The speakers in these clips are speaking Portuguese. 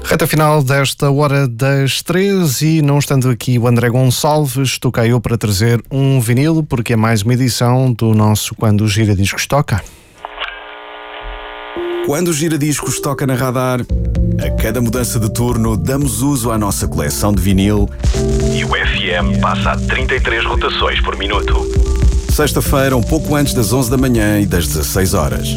Reta final desta hora das 13 e não estando aqui o André Gonçalves, estou cá eu para trazer um vinil, porque é mais uma edição do nosso Quando o Giradiscos Toca. Quando o Giradiscos toca na Radar, a cada mudança de turno damos uso à nossa coleção de vinil e o FM passa a 33 rotações por minuto. Sexta-feira, um pouco antes das 11 da manhã e das 16 horas.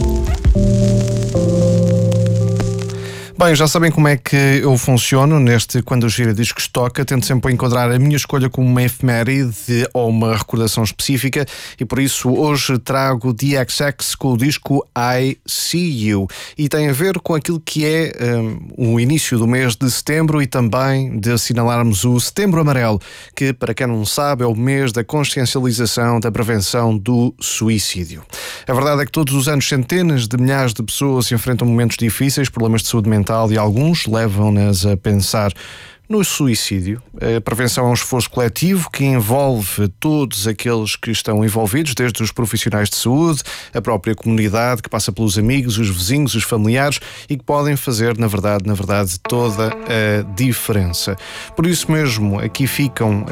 Bem, já sabem como é que eu funciono neste Quando o Giradiscos Toca. Tento sempre enquadrar a minha escolha como uma efeméride ou uma recordação específica e por isso hoje trago The XX com o disco I See You e tem a ver com aquilo que é o início do mês de setembro e também de assinalarmos o Setembro Amarelo, que para quem não sabe é o mês da consciencialização da prevenção do suicídio. A verdade é que todos os anos centenas de milhares de pessoas enfrentam momentos difíceis, problemas de saúde mental, e alguns levam-nas a pensar no suicídio. A prevenção é um esforço coletivo que envolve todos aqueles que estão envolvidos, desde os profissionais de saúde, a própria comunidade, que passa pelos amigos, os vizinhos, os familiares e que podem fazer, na verdade, toda a diferença. Por isso mesmo, aqui ficam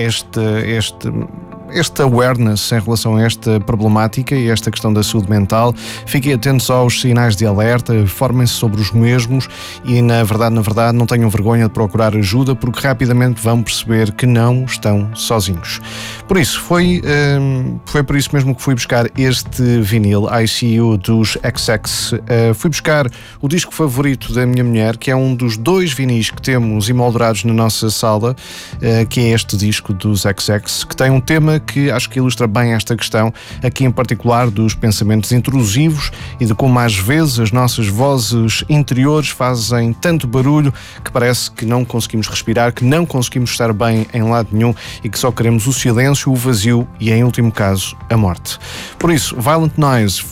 este awareness em relação a esta problemática e esta questão da saúde mental. Fiquem atentos aos sinais de alerta, formem-se sobre os mesmos e, na verdade, não tenham vergonha de procurar ajuda, porque rapidamente vão perceber que não estão sozinhos. Por isso, foi por isso mesmo que fui buscar este vinil, I See You, dos XX. Fui buscar o disco favorito da minha mulher, que é um dos 2 vinis que temos emoldurados na nossa sala, que é este disco dos XX, que tem um tema que acho que ilustra bem esta questão, aqui em particular dos pensamentos intrusivos e de como às vezes as nossas vozes interiores fazem tanto barulho que parece que não conseguimos respirar, que não conseguimos estar bem em lado nenhum e que só queremos o silêncio, o vazio e, em último caso, a morte. Por isso, Violent Noise